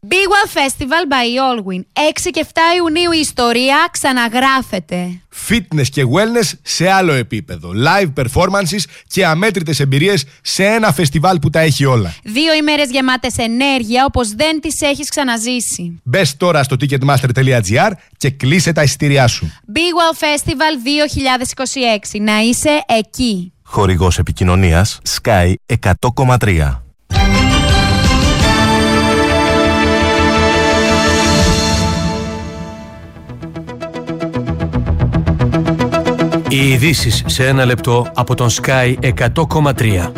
Big Well Festival by Allwyn. 6 και 7 Ιουνίου η ιστορία ξαναγράφεται. Fitness και wellness σε άλλο επίπεδο. Live performances και αμέτρητες εμπειρίες σε ένα φεστιβάλ που τα έχει όλα. 2 ημέρες γεμάτες ενέργεια όπως δεν τις έχεις ξαναζήσει. Μπες τώρα στο ticketmaster.gr και κλείσε τα εισιτήριά σου. Big Well Festival 2026. Να είσαι εκεί. Χορηγός επικοινωνίας Sky 100,3. Οι ειδήσεις σε ένα λεπτό από τον Sky 100,3.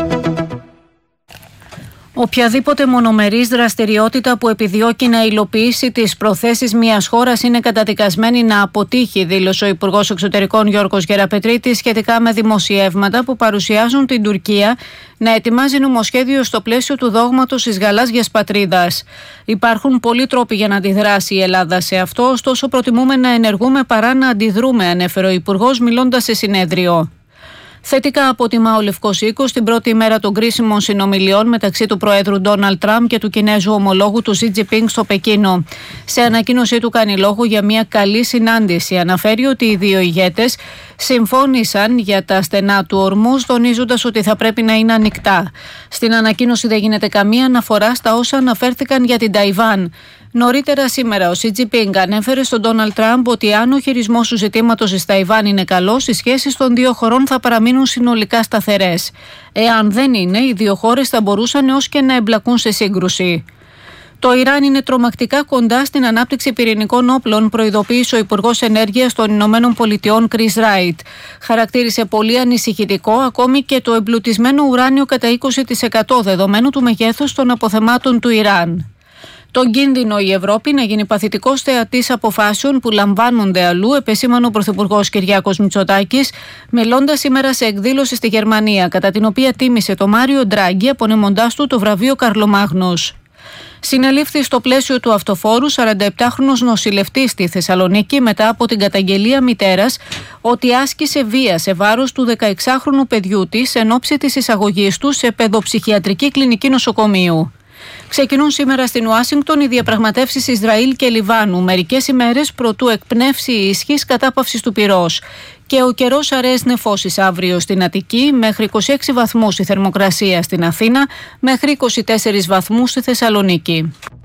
Οποιαδήποτε μονομερής δραστηριότητα που επιδιώκει να υλοποιήσει τις προθέσεις μιας χώρας είναι καταδικασμένη να αποτύχει, δήλωσε ο Υπουργός Εξωτερικών Γιώργος Γεραπετρίτης σχετικά με δημοσιεύματα που παρουσιάζουν την Τουρκία να ετοιμάζει νομοσχέδιο στο πλαίσιο του δόγματος της γαλάζιας πατρίδας. Υπάρχουν πολλοί τρόποι για να αντιδράσει η Ελλάδα σε αυτό, ωστόσο προτιμούμε να ενεργούμε παρά να αντιδρούμε, ανέφερε ο Υπουργός μιλώντας σε συνέδριο. Θετικά αποτιμά ο Λευκός Οίκος την πρώτη ημέρα των κρίσιμων συνομιλιών μεταξύ του Προέδρου Ντόναλντ Τραμπ και του Κινέζου ομολόγου του Σι Τζινπίνγκ στο Πεκίνο. Σε ανακοίνωσή του κάνει λόγο για μια καλή συνάντηση. Αναφέρει ότι οι δύο ηγέτες συμφώνησαν για τα στενά του ορμούς, τονίζοντας ότι θα πρέπει να είναι ανοιχτά. Στην ανακοίνωση δεν γίνεται καμία αναφορά στα όσα αναφέρθηκαν για την Ταϊβάν. Νωρίτερα σήμερα ο Σι Τζινπίνγκ ανέφερε στον Ντόναλντ Τραμπ ότι αν ο χειρισμός του ζητήματος της Ταϊβάν είναι καλός, οι σχέσεις των δύο χωρών θα παραμείνουν συνολικά σταθερές. Εάν δεν είναι, οι δύο χώρες θα μπορούσαν έως και να εμπλακούν σε σύγκρουση. Το Ιράν είναι τρομακτικά κοντά στην ανάπτυξη πυρηνικών όπλων, προειδοποίησε ο Υπουργός Ενέργειας των Ηνωμένων Πολιτειών Chris Wright. Χαρακτήρισε πολύ ανησυχητικό ακόμη και το εμπλουτισμένο ουράνιο κατά 20% δεδομένου του μεγέθους των αποθεμάτων του Ιράν. Τον κίνδυνο η Ευρώπη να γίνει παθητικός θεατής αποφάσεων που λαμβάνονται αλλού, επεσήμανε ο Πρωθυπουργός Κυριάκος Μητσοτάκης, μιλώντας σήμερα σε εκδήλωση στη Γερμανία, κατά την οποία τίμησε το Μάριο Ντράγκη, απονεμοντάς του το βραβείο Καρλομάγνους. Συνελήφθη στο πλαίσιο του αυτοφόρου 47χρονος νοσηλευτής στη Θεσσαλονίκη μετά από την καταγγελία μητέρας ότι άσκησε βία σε βάρος του 16χρονου παιδιού της εν ώψη της εισαγωγής του σε παιδοψυχιατρική κλινική νοσοκομείου. Ξεκινούν σήμερα στην Ουάσιγκτον οι διαπραγματεύσεις Ισραήλ και Λιβάνου, μερικές ημέρες προτού εκπνεύσει η ισχύς κατάπαυσης του πυρός. Και ο καιρός αραιές νεφώσεις αύριο στην Αττική, μέχρι 26 βαθμούς η θερμοκρασία στην Αθήνα, μέχρι 24 βαθμούς στη Θεσσαλονίκη.